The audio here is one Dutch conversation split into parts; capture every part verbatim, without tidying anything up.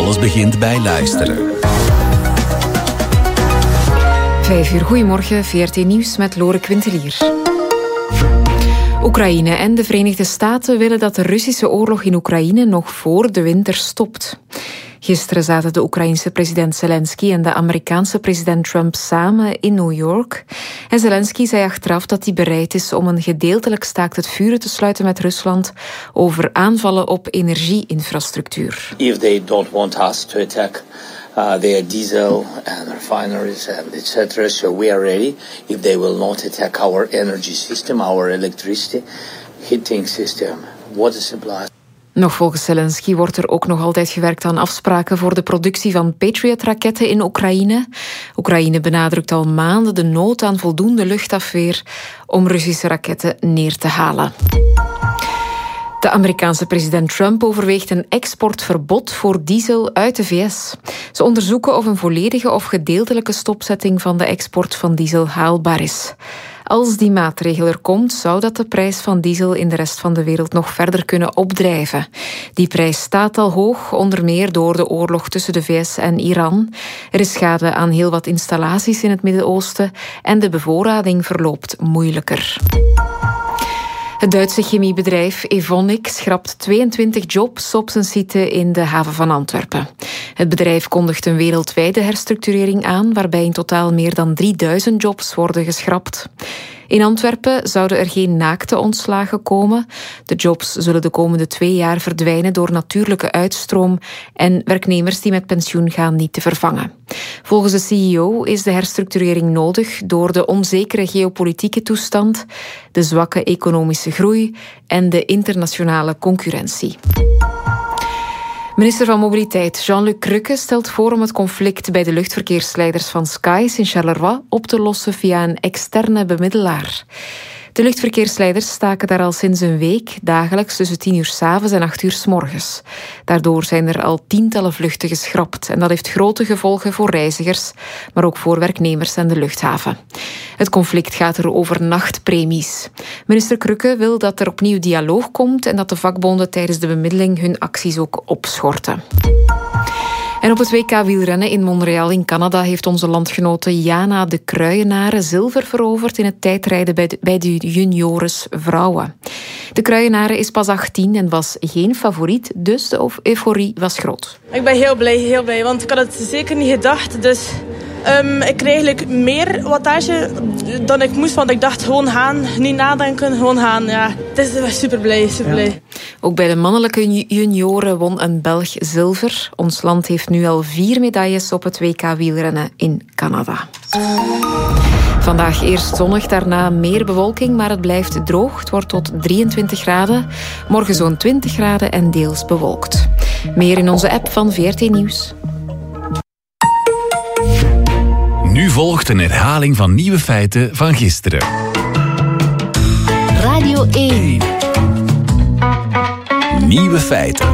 Alles begint bij luisteren. Vijf uur, goedemorgen, V R T Nieuws met Lore Quintelier. Oekraïne en de Verenigde Staten willen dat de Russische oorlog in Oekraïne nog voor de winter stopt. Gisteren zaten de Oekraïense president Zelensky en de Amerikaanse president Trump samen in New York. En Zelensky zei achteraf dat hij bereid is om een gedeeltelijk staakt het vuren te sluiten met Rusland over aanvallen op energieinfrastructuur. If they don't want us to attack uh, their diesel and refineries and et cetera, so we are ready. If they will not attack our energy system, our electricity, heating system, water supply. Nog volgens Zelensky wordt er ook nog altijd gewerkt aan afspraken voor de productie van Patriot-raketten in Oekraïne. Oekraïne benadrukt al maanden de nood aan voldoende luchtafweer om Russische raketten neer te halen. De Amerikaanse president Trump overweegt een exportverbod voor diesel uit de V S. Ze onderzoeken of een volledige of gedeeltelijke stopzetting van de export van diesel haalbaar is. Als die maatregel er komt, zou dat de prijs van diesel in de rest van de wereld nog verder kunnen opdrijven. Die prijs staat al hoog, onder meer door de oorlog tussen de V S en Iran. Er is schade aan heel wat installaties in het Midden-Oosten en de bevoorrading verloopt moeilijker. Het Duitse chemiebedrijf Evonik schrapt tweeëntwintig jobs op zijn site in de haven van Antwerpen. Het bedrijf kondigt een wereldwijde herstructurering aan, waarbij in totaal meer dan drieduizend jobs worden geschrapt. In Antwerpen zouden er geen naakte ontslagen komen. De jobs zullen de komende twee jaar verdwijnen door natuurlijke uitstroom en werknemers die met pensioen gaan niet te vervangen. Volgens de C E O is de herstructurering nodig door de onzekere geopolitieke toestand, de zwakke economische groei en de internationale concurrentie. Minister van Mobiliteit Jean-Luc Crukke stelt voor om het conflict bij de luchtverkeersleiders van Skies in Charleroi op te lossen via een externe bemiddelaar. De luchtverkeersleiders staken daar al sinds een week, dagelijks tussen tien uur 's avonds en acht uur 's morgens. Daardoor zijn er al tientallen vluchten geschrapt en dat heeft grote gevolgen voor reizigers, maar ook voor werknemers en de luchthaven. Het conflict gaat er over nachtpremies. Minister Crukke wil dat er opnieuw dialoog komt en dat de vakbonden tijdens de bemiddeling hun acties ook opschorten. En op het W K wielrennen in Montreal in Canada heeft onze landgenote Jana de Kruijenare zilver veroverd in het tijdrijden bij de, bij de juniores vrouwen. De Kruijenare is pas achttien en was geen favoriet, dus de euforie was groot. Ik ben heel blij, heel blij, want ik had het zeker niet gedacht. Dus um, ik kreeg eigenlijk meer wattage dan ik moest, want ik dacht gewoon gaan, niet nadenken, gewoon gaan. Ja, het is super blij, super blij. Ja. Ook bij de mannelijke junioren won een Belg zilver. Ons land heeft nu al vier medailles op het W K wielrennen in Canada. Vandaag eerst zonnig, daarna meer bewolking, maar het blijft droog. Het wordt tot drieëntwintig graden. Morgen zo'n twintig graden en deels bewolkt. Meer in onze app van V R T Nieuws. Nu volgt een herhaling van nieuwe feiten van gisteren. Radio één. Nieuwe feiten.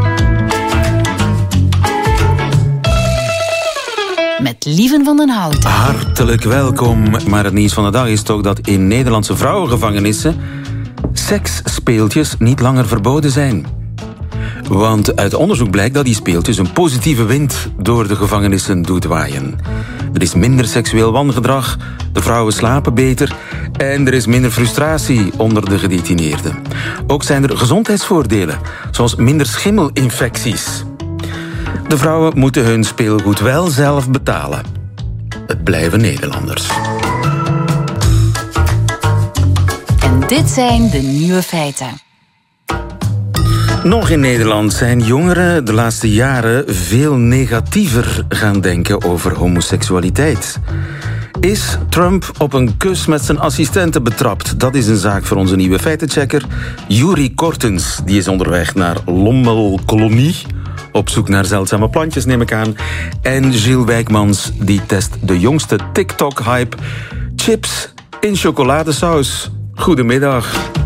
Met Lieven van den Houten. Hartelijk welkom. Maar het nieuws van de dag is toch dat in Nederlandse vrouwengevangenissen seksspeeltjes niet langer verboden zijn. Want uit onderzoek blijkt dat die speeltjes een positieve wind door de gevangenissen doet waaien. Er is minder seksueel wangedrag, de vrouwen slapen beter en er is minder frustratie onder de gedetineerden. Ook zijn er gezondheidsvoordelen, zoals minder schimmelinfecties. De vrouwen moeten hun speelgoed wel zelf betalen. Het blijven Nederlanders. En dit zijn de nieuwe feiten. Nog in Nederland zijn jongeren de laatste jaren veel negatiever gaan denken over homoseksualiteit. Is Trump op een kus met zijn assistenten betrapt? Dat is een zaak voor onze nieuwe feitenchecker Juri Kortens. Die is onderweg naar Lommelkolonie, op zoek naar zeldzame plantjes, neem ik aan. En Gilles Wijkmans, die test de jongste TikTok-hype: chips in chocoladesaus. Goedemiddag.